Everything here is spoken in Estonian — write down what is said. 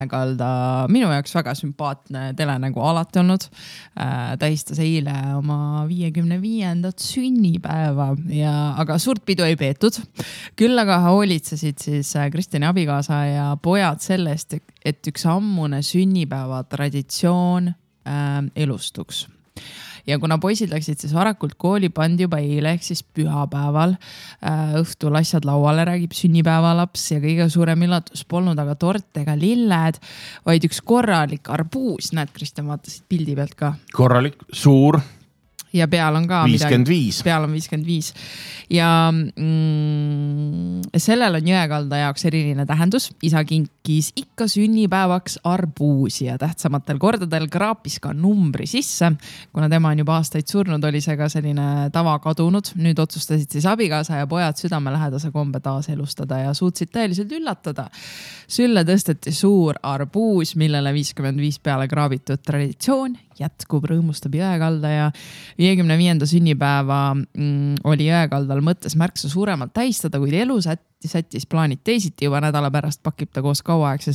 Jõekalda minu jaoks väga sümpaatne telenägu alati olnud. Tähistas eile oma 55. sünnipäeva, aga suurt pidu ei peetud. Küll aga hoolitsesid siis Kristjani abikaasa ja pojad sellest, et üks ammune sünnipäeva traditsioon elustuks. Ja kuna poisid läksid siis varakult kooli, pandi juba eile ehk siis pühapäeval õhtul asjad lauale, räägib sünnipäevalaps ja kõige suurem üllatus polnud aga tort ega lilled, vaid üks korralik arbuus. Näed, Kristjan, vaatasid pildi pealt ka. Korralik, suur. Ja peal on ka 55. Peal on 55. Ja sellel on Jõekalda jaoks eriline tähendus. Isa kinkis ikka sünnipäevaks arbuusi ja tähtsamatel kordadel kraapis ka numbri sisse. Kuna tema on juba aastaid surnud, oli see ka selline tava kadunud. Nüüd otsustasid siis abikaasa ja pojad südamelähedase kombe taas elustada ja suutsid tõeliselt üllatada. Sülle tõsteti suur arbuus, millele 55 peale kraabitud traditsioon jätkub, rõõmustab Jõekalda ja 55. sünnipäeva oli Jõekaldal mõttes märksa suuremalt tähistada, kuid elu sättis plaanid teisiti. Juba nädala pärast pakib ta koos kauaaegse